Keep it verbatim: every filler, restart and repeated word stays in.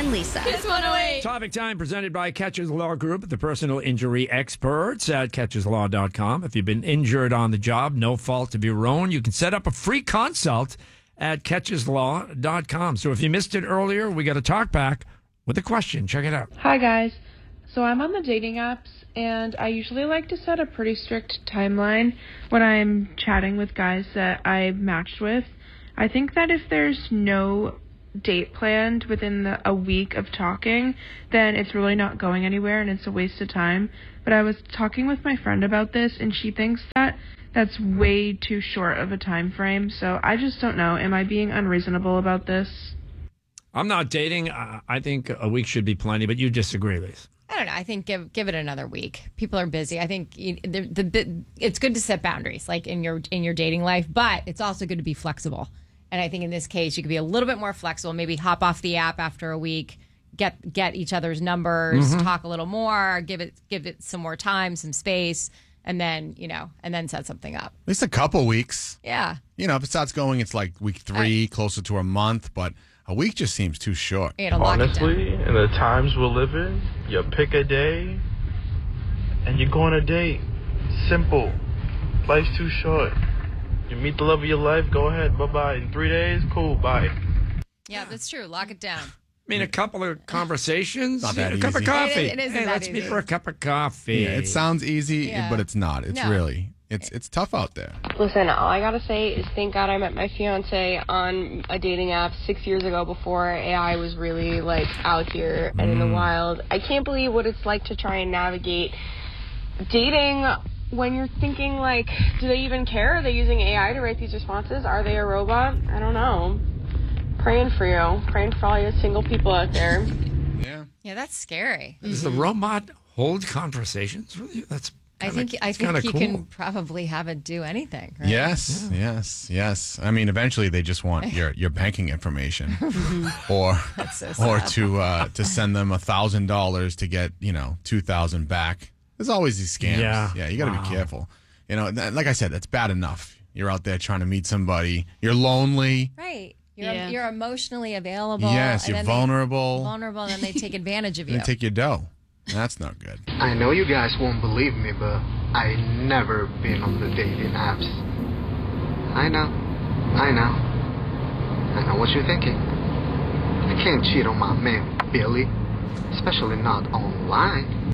and Lisa. Kiss one oh eight. Topic time presented by Catches Law Group, the personal injury experts at catches law dot com. If you've been injured on the job, no fault of your own, you can set up a free consult at catches law dot com. So if you missed it earlier, we got a talk back with a question. Check it out. Hi, guys. So I'm on the dating apps, and I usually like to set a pretty strict timeline when I'm chatting with guys that I matched with. I think that if there's no date planned within the, a week of talking, then it's really not going anywhere and it's a waste of time. But I was talking with my friend about this, and she thinks that that's way too short of a time frame. So I just don't know. Am I being unreasonable about this? I'm not dating. Uh, I think a week should be plenty, but you disagree, Lisa. I don't know. I think give give it another week. People are busy. I think you, the, the, the it's good to set boundaries, like in your in your dating life, but it's also good to be flexible. And I think in this case, you could be a little bit more flexible. Maybe hop off the app after a week, get get each other's numbers, mm-hmm. talk a little more, give it give it some more time, some space, and then you know, and then set something up. At least a couple weeks. Yeah. You know, if it starts going, it's like week three, I, closer to a month, but a week just seems too short. You know, honestly, in the times we're living, you pick a day and you go on a date. Simple. Life's too short. You meet the love of your life, go ahead, bye-bye. In three days, cool, bye. Yeah, that's true. Lock it down. I mean, a couple of conversations, Not that a cup easy. of coffee. It, it isn't hey, that let's easy. meet for a cup of coffee. Yeah, it sounds easy, Yeah. but it's not. It's No. really, it's it's tough out there. Listen, all I gotta say is thank God I met my fiance on a dating app six years ago before A I was really like out here and in the wild. I can't believe what it's like to try and navigate dating when you're thinking like, do they even care? Are they using A I to write these responses? Are they a robot? I don't know. Praying for you. Praying for all you single people out there. Yeah. Yeah, that's scary. Does the robot hold conversations with you? That's I kinda, think I it's think kinda you cool. can probably have it do anything. Right? Yes, yes, yes. I mean, eventually they just want your, your banking information, or so or sad. to uh, to send them a thousand dollars to get you know two thousand back. There's always these scams. Yeah. yeah. You got to Wow. be careful. You know, th- like I said, that's bad enough. You're out there trying to meet somebody. You're lonely. Right. You're Yeah. you're emotionally available. Yes, and you're then they- vulnerable. vulnerable, and then they take advantage of And you. they take your dough. That's not good. I know you guys won't believe me, but I never been on the dating apps. I know. I know. I know what you're thinking. I can't cheat on my man, Billy. Especially not online.